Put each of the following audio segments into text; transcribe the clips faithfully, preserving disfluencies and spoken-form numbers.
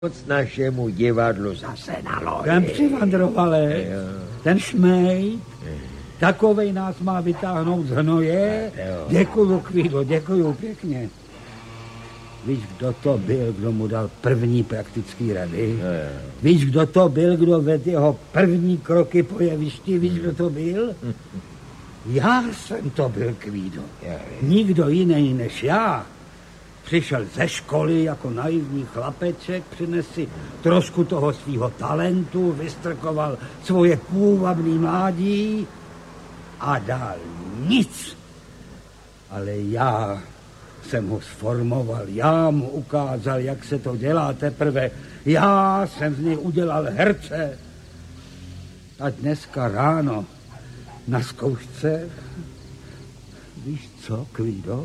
Moc našemu divadlu zase naloží. Ten přivandrovale, ten šmejt, takovej nás má vytáhnout z hnoje. Děkuju, Kvído, děkuju pěkně. Víš, kdo to byl, kdo mu dal první praktický rady? Víš, kdo to byl, kdo vedl jeho první kroky po jevišti? Víš, kdo to byl? Já jsem to byl, Kvído. Nikdo jiný než já. Přišel ze školy jako naivní chlapeček, přines si trošku toho svýho talentu, vystrkoval svoje půvabný mládí a dál nic. Ale já jsem ho sformoval, já mu ukázal, jak se to dělá teprve. Já jsem z něj udělal herce. A dneska ráno na zkoušce, víš co, Kvído?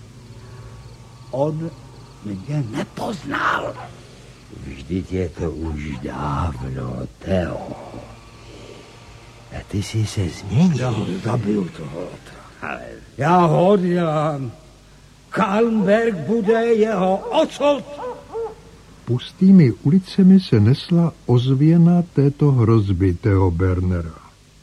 On mě nepoznal. Vždyť je to už dávno, Teo. A ty jsi se změnil. Já zabiju toho. Ale já ho oddělám. Kalmberg bude jeho osud. Pustými ulicemi se nesla ozvěna této hrozby Theo Bernera.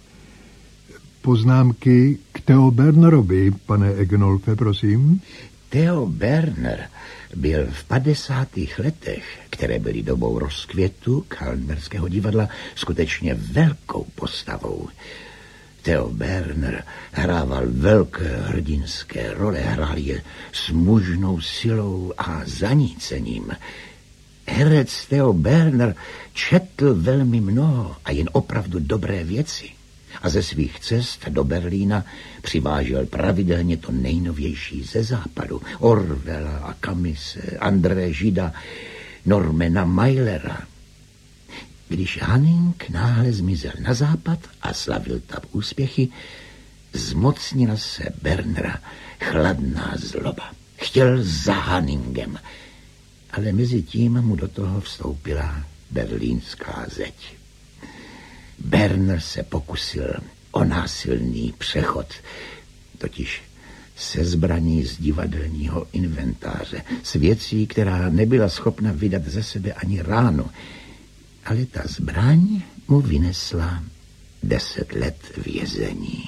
Poznámky k Theo Bernerovi, pane Egnolfe, prosím. Theo Berner byl v padesátých letech, které byly dobou rozkvětu Kalmberského divadla, skutečně velkou postavou. Theo Berner hrával velké hrdinské role, hrál je s mužnou silou a zanícením. Herec Theo Berner četl velmi mnoho a jen opravdu dobré věci. A ze svých cest do Berlína přivážel pravidelně to nejnovější ze západu. Orwella a Camise, André Žida, Normana Mailera. Když Hanning náhle zmizel na západ a slavil tam úspěchy, zmocnila se Bernera chladná zloba. Chtěl za Hanningem, ale mezi tím mu do toho vstoupila berlínská zeď. Berner se pokusil o násilný přechod, totiž se zbraní z divadelního inventáře, s věcí, která nebyla schopna vydat ze sebe ani ránu. Ale ta zbraň mu vynesla deset let vězení.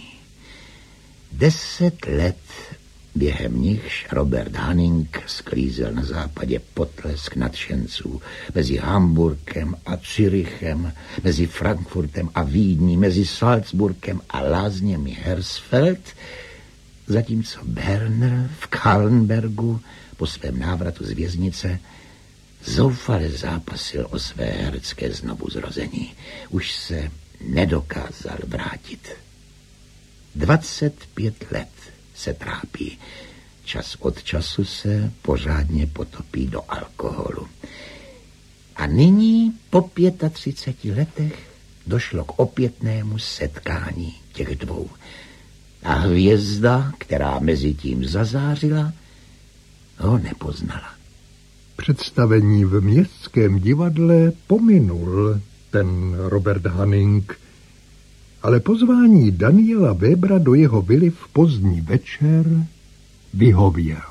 Deset let, během nichž Robert Hanning sklízel na západě potlesk nadšenců mezi Hamburkem a Zürichem, mezi Frankfurtem a Vídní, mezi Salzburgem a lázněmi Hersfeld, zatímco Berner v Kalmbergu po svém návratu z věznice zoufale zápasil o své herecké znovuzrození. Už se nedokázal vrátit. Dvacet pět let se trápí. Čas od času se pořádně potopí do alkoholu. A nyní po třiceti pěti letech došlo k opětnému setkání těch dvou. A hvězda, která mezi tím zazářila, ho nepoznala. Představení v městském divadle pominul ten Robert Hanning, ale pozvání Daniela Webera do jeho vily v pozdní večer vyhověl.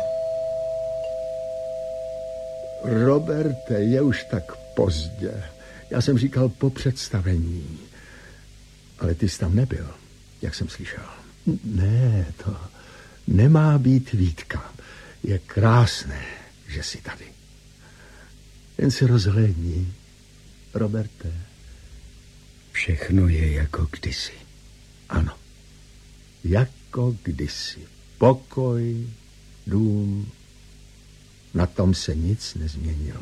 Roberte, je už tak pozdě. Já jsem říkal po představení. Ale ty jsi tam nebyl, jak jsem slyšel. Ne, to nemá být výtka. Je krásné, že jsi tady. Jen si rozhlédni, Roberte. Všechno je jako kdysi. Ano, jako kdysi. Pokoj, dům, na tom se nic nezměnilo.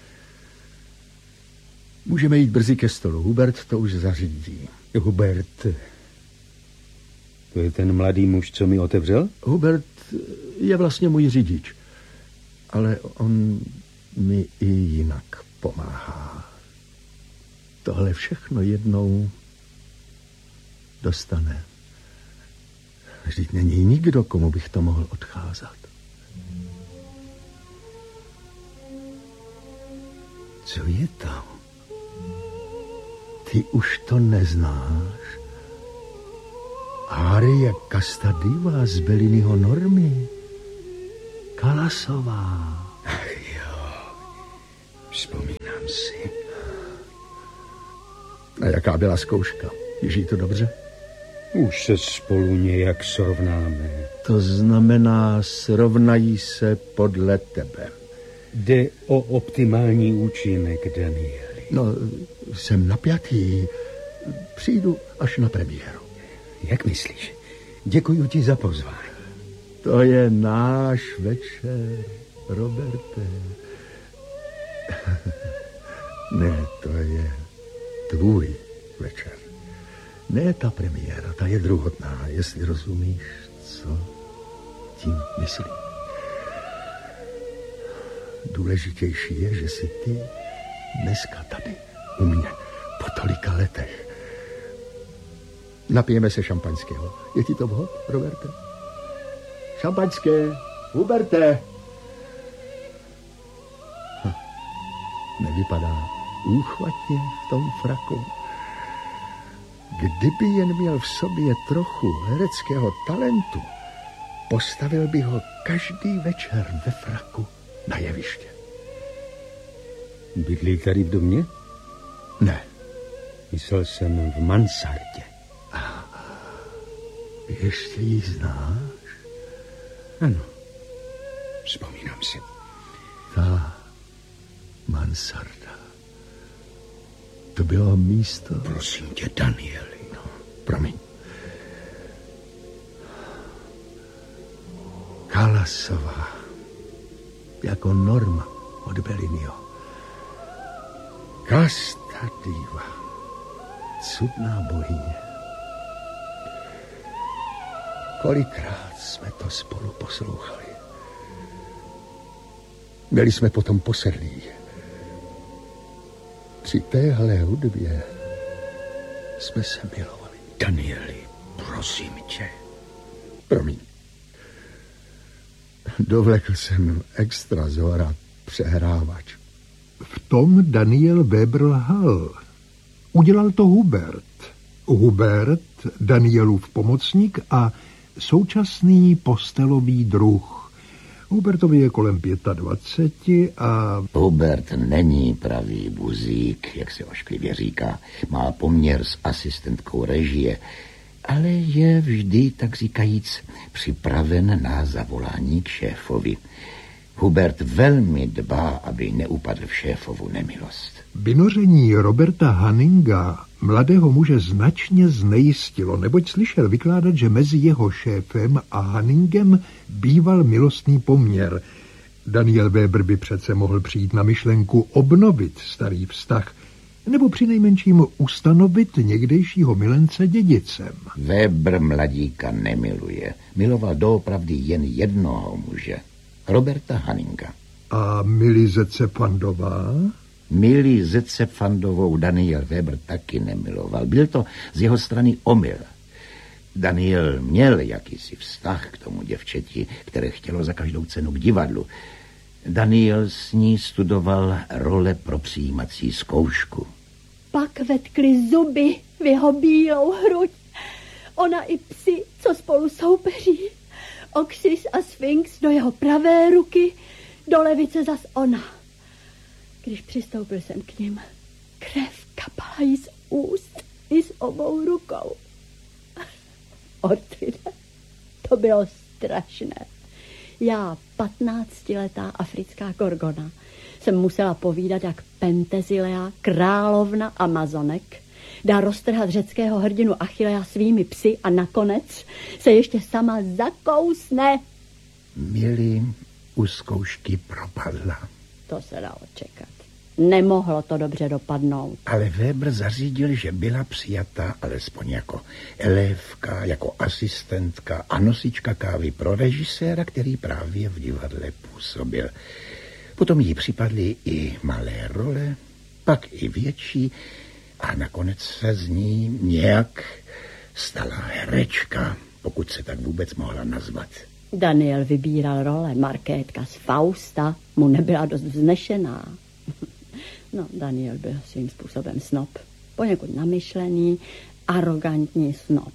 Můžeme jít brzy ke stolu. Hubert to už zařídí. Hubert, to je ten mladý muž, co mi otevřel? Hubert je vlastně můj řidič, ale on mi i jinak pomáhá. Tohle všechno jednou dostane. Vždyť není nikdo, komu bych to mohl odcházet. Co je tam? Ty už to neznáš. Arie Casta Diva z Belliniho Normy. Kalasová. Ach jo, vzpomínám. Vzpomínám si. A jaká byla zkouška? Běží to dobře? Už se spolu nějak srovnáme. To znamená, srovnají se podle tebe. Jde o optimální účinek, Danieli. No, jsem napjatý. Přijdu až na premiéru. Jak myslíš? Děkuji ti za pozvání. To je náš večer, Roberte. Ne, to je tvůj večer. Ne ta premiéra, ta je druhotná, jestli rozumíš, co tím myslím. Důležitější je, že jsi ty dneska tady u mě po tolika letech. Napijeme se šampaňského. Je ti to vhod, Roberte? Šampaňské, Huberte. Hm. Nevypadá úchvatně v tom fraku. Kdyby jen měl v sobě trochu hereckého talentu, postavil by ho každý večer ve fraku na jeviště. Bydlí tady v domě? Ne. Myslel jsem v mansardě. Ještě ji znáš? Ano, vzpomínám si. Ta mansarda. To bylo místo... Prosím tě, Danieli. No, promiň. Kalasová. Jako Norma od Bellinio. Kasta diva. Cudná bohyně. Kolikrát jsme to spolu poslouchali. Byli jsme potom posedlí. Při téhle hudbě jsme se milovali. Danieli, prosím tě. Promiň. Dovlekl jsem extra zhora přehrávač. V tom Daniel Weber lhal. Udělal to Hubert. Hubert, Danielův pomocník a současný postelový druh. Hubertovi je kolem dvacet pět a... Hubert není pravý buzík, jak se ošklivě říká. Má poměr s asistentkou režie, ale je vždy, tak říkajíc, připraven na zavolání k šéfovi. Hubert velmi dbá, aby neupadl v šéfovu nemilost. Vynoření Roberta Hanninga mladého muže značně znejistilo, neboť slyšel vykládat, že mezi jeho šéfem a Hanningem býval milostný poměr. Daniel Weber by přece mohl přijít na myšlenku obnovit starý vztah, nebo přinejmenším ustanovit někdejšího milence dědicem. Weber mladíka nemiluje. Miloval doopravdy jen jednoho muže. Roberta Hanninga. A Milly Zecefandová? Milly Zecefandovou Daniel Weber taky nemiloval. Byl to z jeho strany omyl. Daniel měl jakýsi vztah k tomu děvčeti, které chtělo za každou cenu k divadlu. Daniel s ní studoval role pro přijímací zkoušku. Pak vetkli zuby v jeho bílou hruď. Ona i psi, co spolu soupeří. Oxys a Sphinx do jeho pravé ruky, do levice zas ona. Když přistoupil jsem k ním, krev kapala jí z úst i z obou rukou. Ortvide, to bylo strašné. Já, patnáctiletá africká gorgona, jsem musela povídat, jak Pentezilea, královna Amazonek, dá roztrhat řeckého hrdinu Achillea svými psy a nakonec se ještě sama zakousne. Milly u zkoušky propadla. To se dalo čekat. Nemohlo to dobře dopadnout. Ale Weber zařídil, že byla přijata alespoň jako elévka, jako asistentka a nosička kávy pro režiséra, který právě v divadle působil. Potom jí připadly i malé role, pak i větší a nakonec se z ní nějak stala herečka, pokud se tak vůbec mohla nazvat. Daniel vybíral role. Markétka z Fausta mu nebyla dost vznešená. No, Daniel byl svým způsobem snob. Poněkud namyšlený, arrogantní snob.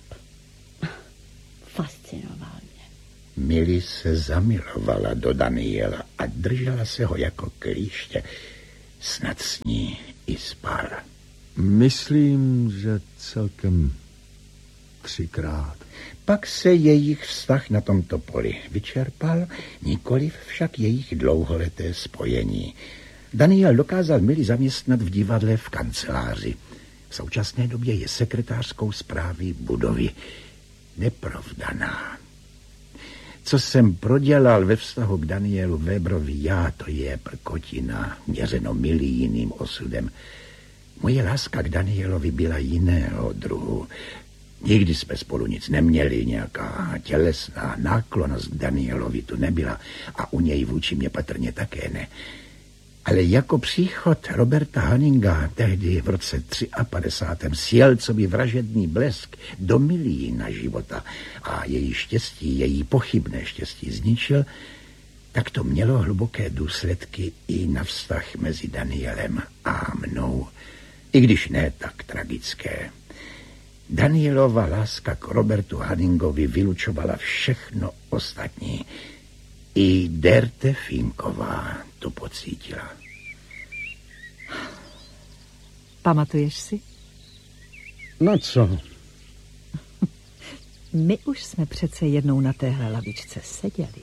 Fascinoval mě. Milly se zamilovala do Daniela a držela se ho jako klíště. snad s ní i spal. Myslím, že celkem třikrát. Pak se jejich vztah na tomto poli vyčerpal, nikoliv však jejich dlouholeté spojení. Daniel dokázal Milly zaměstnat v divadle v kanceláři. V současné době je sekretářskou správy budovy. Neprovdaná. Co jsem prodělal ve vztahu k Danielu Weberovi já, to je prkotina, měřeno Milly jiným osudem. Moje láska k Danielovi byla jiného druhu. Nikdy jsme spolu nic neměli, nějaká tělesná náklonnost k Danielovi tu nebyla a u něj vůči mě patrně také ne. Ale jako příchod Roberta Hanninga tehdy v roce padesátém třetím sjel co by vražedný blesk do Millyina života a její štěstí, její pochybné štěstí zničil, tak to mělo hluboké důsledky i na vztah mezi Danielem a mnou, i když ne tak tragické. Danielova láska k Robertu Hanningovi vylučovala všechno ostatní. I Derte Finková to pocítila. Pamatuješ si? No co? My už jsme přece jednou na téhle lavičce seděli.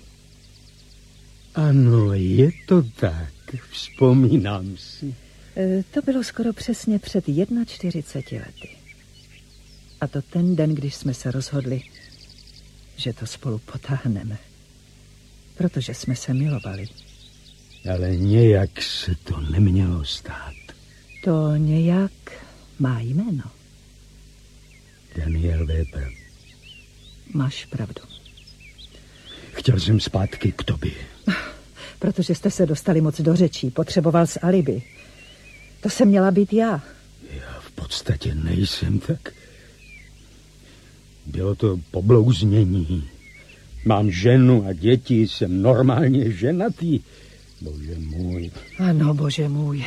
Ano, je to tak. Vzpomínám si. E, to bylo skoro přesně před čtyřiceti jedna lety. A to ten den, když jsme se rozhodli, že to spolu potáhneme. Protože jsme se milovali. Ale nějak se to nemělo stát. To nějak má jméno. Daniel Weber. Máš pravdu. Chtěl jsem zpátky k tobě. Protože jste se dostali moc do řečí. Potřeboval z alibi. To jsem měla být já. Já v podstatě nejsem tak. Bylo to poblouznění. Mám ženu a děti, jsem normálně ženatý. Bože můj. Ano, bože můj.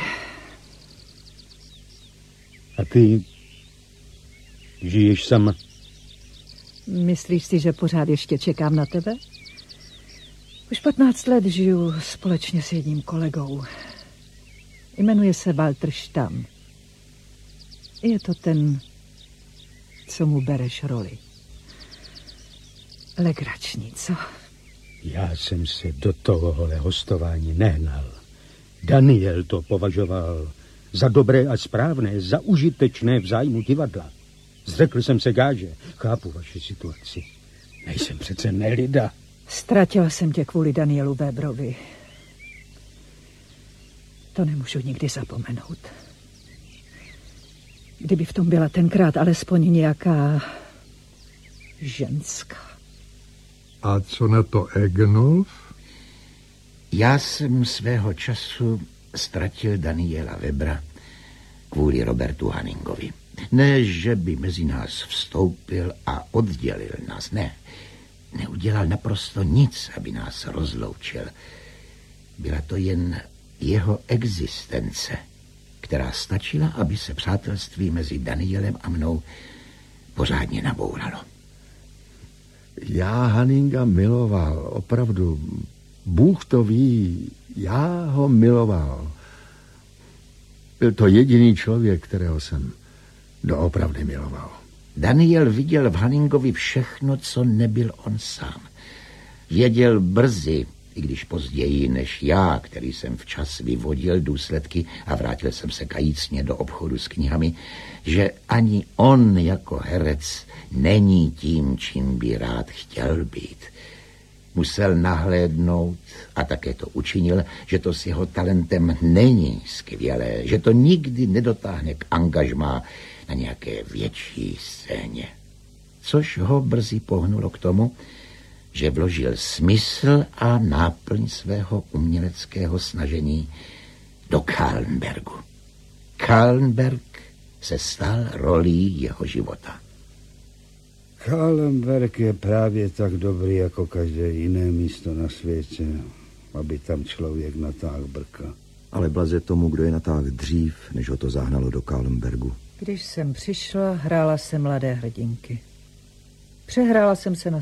A ty žiješ sama? Myslíš si, že pořád ještě čekám na tebe? Už patnáct let žiju společně s jedním kolegou. Jmenuje se Walter Stamm. Je to ten, co mu bereš roli. Legrační, co? Já jsem se do tohohle hostování nehnal. Daniel to považoval za dobré a správné, za užitečné v zájmu divadla. Zřekl jsem se gáže. Chápu vaši situaci. Nejsem přece nelida. Ztratila jsem tě kvůli Danielu Weberovi. To nemůžu nikdy zapomenout. Kdyby v tom byla tenkrát alespoň nějaká ženská. A co na to Egnolf? Já jsem svého času ztratil Daniela Webera kvůli Robertu Hanningovi. Ne, že by mezi nás vstoupil a oddělil nás, ne. Neudělal naprosto nic, aby nás rozloučil. Byla to jen jeho existence, která stačila, aby se přátelství mezi Danielem a mnou pořádně nabouralo. Já Hanninga miloval, opravdu. Bůh to ví, já ho miloval. Byl to jediný člověk, kterého jsem doopravdy miloval. Daniel viděl v Hanningovi všechno, co nebyl on sám. Věděl brzy, i když později než já, který jsem včas vyvodil důsledky a vrátil jsem se kajícně do obchodu s knihami, že ani on jako herec není tím, čím by rád chtěl být. Musel nahlédnout, a také to učinil, že to s jeho talentem není skvělé, že to nikdy nedotáhne k angažmá na nějaké větší scéně. Což ho brzy pohnulo k tomu, že vložil smysl a náplň svého uměleckého snažení do Kahlenbergu. Kahlenberg se stal rolí jeho života. Kahlenberg je právě tak dobrý jako každé jiné místo na světě, aby tam člověk natáhl brka. Ale blaze tomu, kdo je natáhl dřív, než ho to zahnalo do Kahlenbergu. Když jsem přišla, hrála jsem mladé hrdinky. Přehrála jsem se na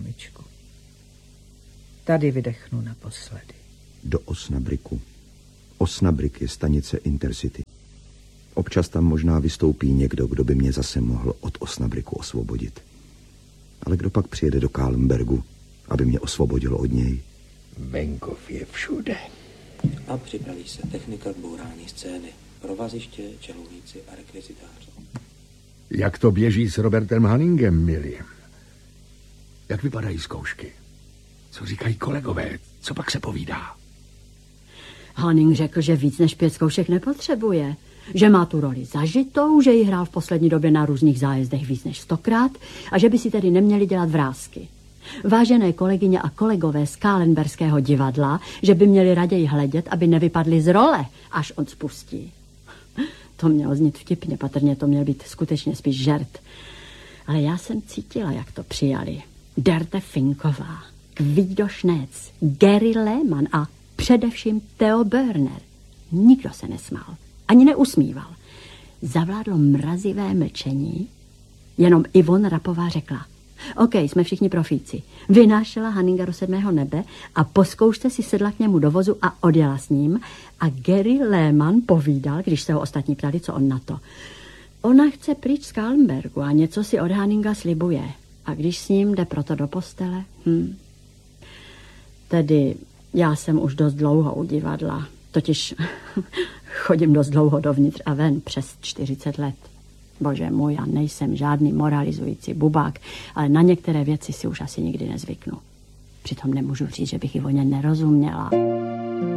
starokomičku. Tady vydechnu naposledy. Do Osnabriku. Osnabrück je stanice Intercity. Občas tam možná vystoupí někdo, kdo by mě zase mohl od Osnabrücku osvobodit. Ale kdo pak přijede do Kahlenbergu, aby mě osvobodil od něj? Venkov je všude. A připraví se technika k bourání scény. Provaziště, čelovníci a rekvizitáři. Jak to běží s Robertem Hanningem, milí? Jak vypadají zkoušky? Co říkají kolegové? Co pak se povídá? Hanning řekl, že víc než pět zkoušek nepotřebuje. Že má tu roli zažitou, že ji hrál v poslední době na různých zájezdech víc než stokrát a že by si tedy neměli dělat vrásky. Vážené kolegyně a kolegové z Kahlenberského divadla, že by měli raději hledět, aby nevypadli z role, až on spustí. To mělo znít vtipně, patrně to měl být skutečně spíš žert. Ale já jsem cítila, jak to přijali. Derte Finková, Guido Schnetz, Gary Lehmann a především Theo Börner. Nikdo se nesmál, ani neusmíval. Zavládlo mrazivé mlčení, jenom Ivon Rapová řekla: OK, jsme všichni profíci. Vynášela Hanninga do sedmého nebe a po zkoušce si sedla k němu do vozu a odjela s ním a Gary Lehmann povídal, když se ho ostatní ptali, co on na to. Ona chce pryč z Kahlenbergu a něco si od Hanninga slibuje. A když s ním jde proto do postele, hm. Tedy já jsem už dost dlouho u divadla, totiž chodím dost dlouho dovnitř a ven, přes čtyřicet let. Bože můj, já nejsem žádný moralizující bubák, ale na některé věci si už asi nikdy nezvyknu. Přitom nemůžu říct, že bych Ivoně nerozuměla.